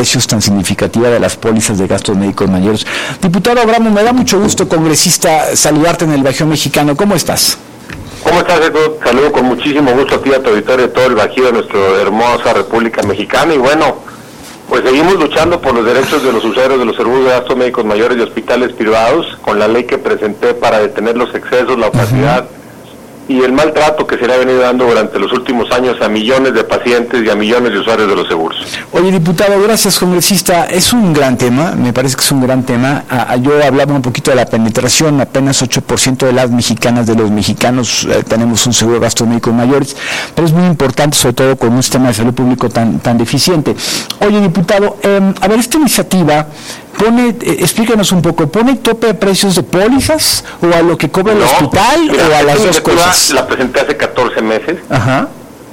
precios tan significativa de las pólizas de gastos médicos mayores. Diputado Abramo, me da mucho gusto, congresista, saludarte en el Bajío Mexicano. ¿Cómo estás? ¿Cómo estás, Edu? Saludo con muchísimo gusto a ti, a tu auditorio de todo el Bajío de nuestra hermosa República Mexicana. Y bueno, pues seguimos luchando por los derechos de los usuarios de los seguros de gastos médicos mayores y hospitales privados, con la ley que presenté para detener los excesos, la opacidad y el maltrato que se le ha venido dando durante los últimos años a millones de pacientes y a millones de usuarios de los seguros. Oye, diputado, gracias, congresista. Es un gran tema, me parece que es un gran tema. Yo hablaba un poquito de la penetración, apenas 8% de las mexicanas, de los mexicanos, tenemos un seguro de gastos médicos mayores, pero es muy importante, sobre todo con un sistema de salud público tan deficiente. Oye, diputado, a ver, esta iniciativa explícanos un poco, ¿pone tope de precios de pólizas o a lo que cobra el hospital o a las dos cosas? La presenté hace 14 meses. Ajá.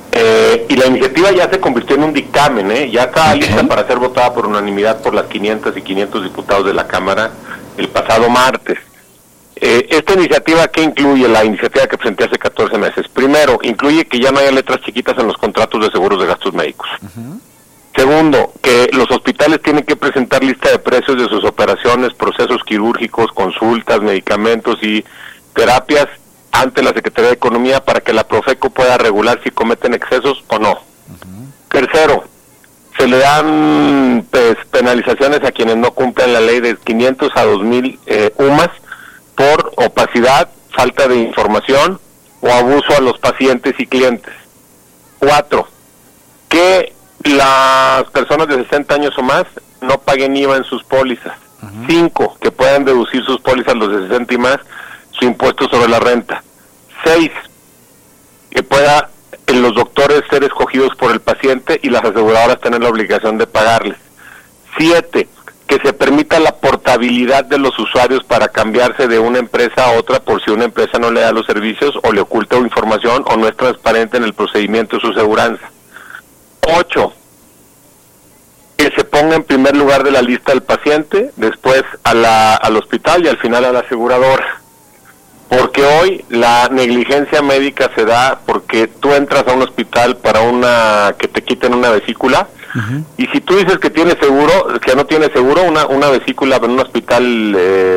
Y la iniciativa ya se convirtió en un dictamen, ya está lista para ser votada por unanimidad por las 500 y 500 diputados de la Cámara el pasado martes. Esta iniciativa, ¿qué incluye? La iniciativa que presenté hace 14 meses. Primero, incluye que ya no haya letras chiquitas en los contratos de seguros de gastos médicos. Segundo, que los hospitales tienen que presentar lista de precios de sus operaciones, procesos quirúrgicos, consultas, medicamentos y terapias ante la Secretaría de Economía para que la Profeco pueda regular si cometen excesos o no. Tercero, se le dan penalizaciones a quienes no cumplen la ley de 500 a 2,000 UMAS por opacidad, falta de información o abuso a los pacientes y clientes. 4, que las personas de 60 años o más no paguen IVA en sus pólizas. 5, que puedan deducir sus pólizas los de 60 y más su impuesto sobre la renta. 6, que pueda los doctores ser escogidos por el paciente y las aseguradoras tener la obligación de pagarles. 7, que se permita la portabilidad de los usuarios para cambiarse de una empresa a otra por si una empresa no le da los servicios o le oculta información o no es transparente en el procedimiento de su aseguranza. 8, que se ponga en primer lugar de la lista del paciente, después al hospital y al final a la aseguradora. Porque hoy la negligencia médica se da porque tú entras a un hospital para que te quiten una vesícula, y si tú dices que tienes seguro, que no tienes seguro, una vesícula en un hospital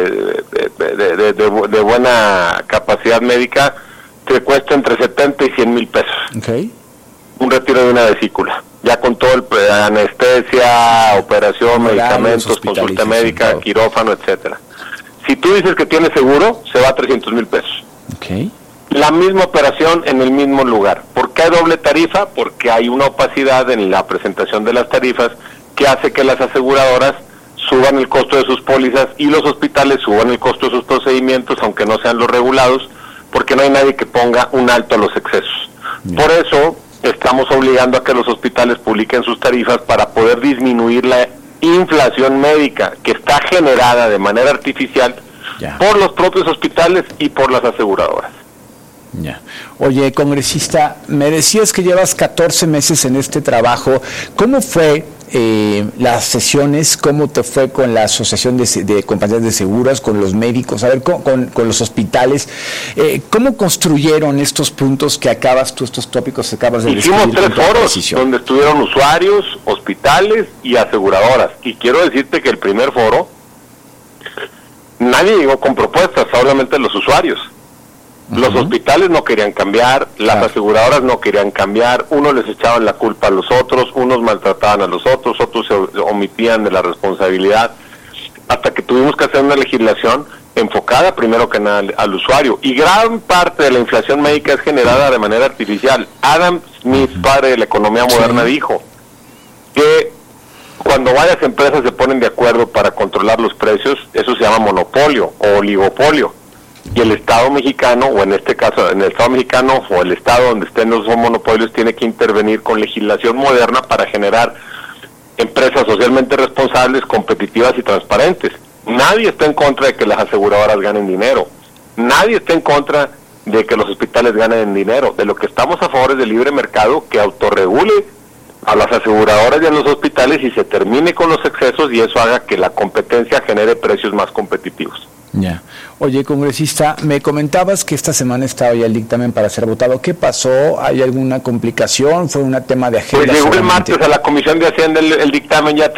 de buena capacidad médica te cuesta entre 70 y 100 mil pesos. Okay. Un retiro de una vesícula, ya con todo el anestesia, operación, medicamentos, consulta médica, quirófano, etcétera. Si tú dices que tienes seguro, se va a 300,000 pesos. Okay. La misma operación en el mismo lugar. ¿Por qué hay doble tarifa? Porque hay una opacidad en la presentación de las tarifas que hace que las aseguradoras suban el costo de sus pólizas y los hospitales suban el costo de sus procedimientos, aunque no sean los regulados, porque no hay nadie que ponga un alto a los excesos. Por eso estamos obligando a que los hospitales publiquen sus tarifas para poder disminuir la inflación médica que está generada de manera artificial por los propios hospitales y por las aseguradoras. Oye, congresista, me decías que llevas 14 meses en este trabajo. ¿Cómo fue las sesiones? ¿Cómo te fue con la Asociación de Compañías de Seguros, con los médicos, con los hospitales? ¿Cómo construyeron estos puntos que estos tópicos que acabas de describir? Hicimos 3 foros donde estuvieron usuarios, hospitales y aseguradoras. Y quiero decirte que el primer foro, nadie llegó con propuestas, solamente los usuarios. Los hospitales no querían cambiar, las aseguradoras no querían cambiar, unos les echaban la culpa a los otros, unos maltrataban a los otros se omitían de la responsabilidad, hasta que tuvimos que hacer una legislación enfocada primero que nada al usuario. Y gran parte de la inflación médica es generada de manera artificial. Adam Smith, padre de la economía moderna, dijo que cuando varias empresas se ponen de acuerdo para controlar los precios, eso se llama monopolio o oligopolio. Y el Estado mexicano, o en este caso en el Estado mexicano o el Estado donde estén los monopolios, tiene que intervenir con legislación moderna para generar empresas socialmente responsables, competitivas y transparentes. Nadie está en contra de que las aseguradoras ganen dinero, nadie está en contra de que los hospitales ganen dinero. De lo que estamos a favor es del libre mercado que autorregule a las aseguradoras y a los hospitales y se termine con los excesos, y eso haga que la competencia genere precios más competitivos. Oye, congresista, me comentabas que esta semana estaba ya el dictamen para ser votado. ¿Qué pasó? ¿Hay alguna complicación? ¿Fue un tema de agenda? Pues llegó el martes a la Comisión de Hacienda el dictamen, ya